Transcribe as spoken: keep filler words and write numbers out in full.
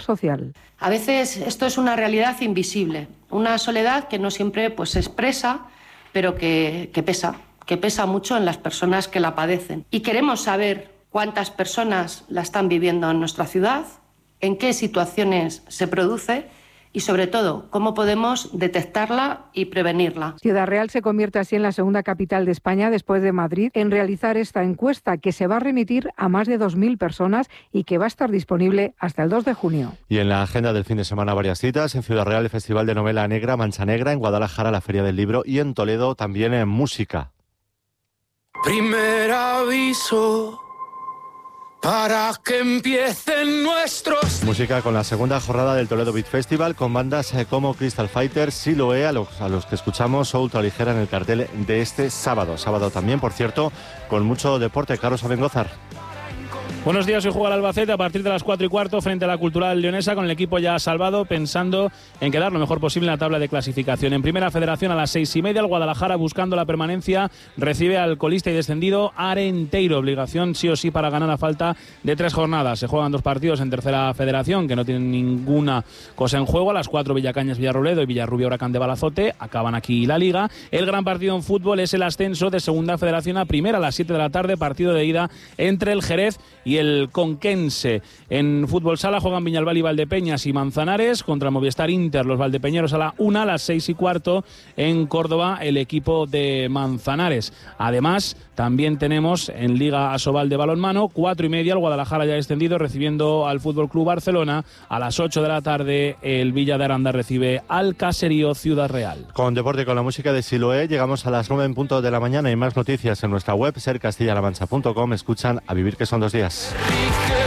social. A veces esto es una realidad invisible, una soledad que no siempre pues, se expresa, pero que, que pesa, que pesa mucho en las personas que la padecen. Y queremos saber cuántas personas la están viviendo en nuestra ciudad, en qué situaciones se produce y, sobre todo, cómo podemos detectarla y prevenirla. Ciudad Real se convierte así en la segunda capital de España, después de Madrid, en realizar esta encuesta, que se va a remitir a más de dos mil personas y que va a estar disponible hasta el dos de junio. Y en la agenda del fin de semana varias citas. En Ciudad Real el Festival de Novela Negra Mancha Negra, en Guadalajara la Feria del Libro y en Toledo también en música. Primer aviso para que empiecen nuestros... Música con la segunda jornada del Toledo Beat Festival, con bandas como Crystal Fighters, Siloé, a los, a los que escuchamos Ultra Ligera en el cartel de este sábado. Sábado también, por cierto, con mucho deporte. Carlos Abengozar. Buenos días, hoy juega el Albacete a partir de las cuatro y cuarto frente a la Cultural Leonesa, con el equipo ya salvado, pensando en quedar lo mejor posible en la tabla de clasificación. En Primera Federación a las seis y media, el Guadalajara, buscando la permanencia, recibe al colista y descendido Arenteiro. Obligación sí o sí para ganar a falta de tres jornadas. Se juegan dos partidos en Tercera Federación que no tienen ninguna cosa en juego. A las cuatro, Villacañas, Villarrobledo y Villarrubia, Huracán de Balazote. Acaban aquí la Liga. El gran partido en fútbol es el ascenso de Segunda Federación a Primera a las siete de la tarde, partido de ida entre el Jerez y el Conquense. En fútbol sala juegan Viñalbal y Valdepeñas y Manzanares contra Movistar Inter, los valdepeñeros a la una, a las seis y cuarto en Córdoba el equipo de Manzanares. Además, también tenemos en Liga Asobal de balonmano, cuatro y media, el Guadalajara ya extendido recibiendo al Fútbol Club Barcelona. A las ocho de la tarde el Villa de Aranda recibe al Caserío Ciudad Real. Con deporte, con la música de Siloé, llegamos a las nueve en punto de la mañana y más noticias en nuestra web ser castilla la mancha punto com. Escuchan A Vivir que son dos días.